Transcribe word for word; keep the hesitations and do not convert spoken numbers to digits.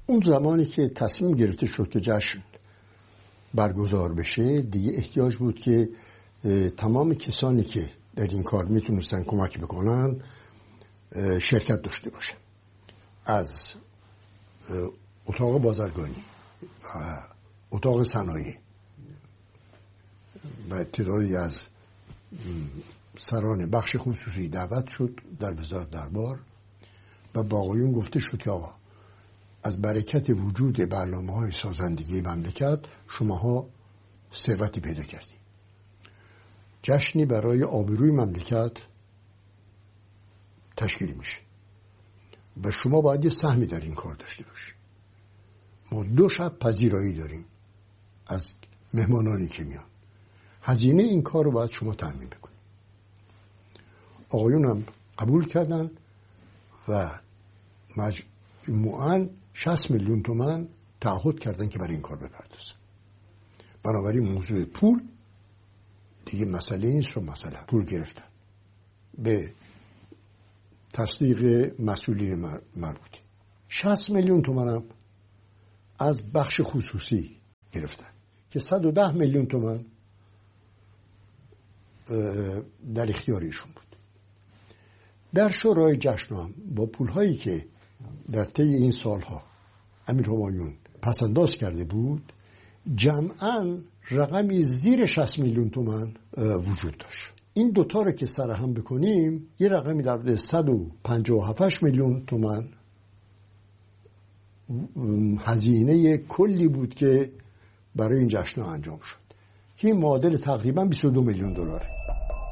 اون زمانی که تصمیم گرفته شد که جشن برگزار بشه، دیگه احتیاج بود که تمام کسانی که در این کار میتونستن کمک بکنن شرکت داشته باشن، از اتاق بازرگانی و اتاق صنایع و تعدادی از سران بخش خصوصی دعوت شد در وزارت دربار و با آقایون گفته شد که آقا از برکت وجود برنامه‌های سازندگی مملکت شماها ثروتی پیدا کردید، جشنی برای آبروی مملکت تشکیل میشه و شما باید یه سهمی در این کار داشته باشید. ما دو شب پذیرایی داریم از مهمانانی که میان، هزینه این کار رو باید شما تامین بکنید. آقایون هم قبول کردن و مجموعاً شصت میلیون تومان تعهد کردن که برای این کار بپردازن. بنابراین موضوع پول دیگه مسئله نیست، رو مسئله پول گرفتن به تصدیق مسئولین مربوطه. شصت میلیون تومان هم از بخش خصوصی گرفتن که صد و ده میلیون تومان در اختیارشون بود. در شورای جشن هم با پولهایی که در طی این سالها امیر همایون پسنداز کرده بود، جمعاً رقمی زیر شصت میلیون تومان وجود داشت. این دوتا رو که سر هم بکنیم یه رقمی در حدود صد و پنجاه و هفت میلیون تومان هزینه کلی بود که برای این جشن انجام شد که این معادل تقریباً بیست و دو میلیون دلاره.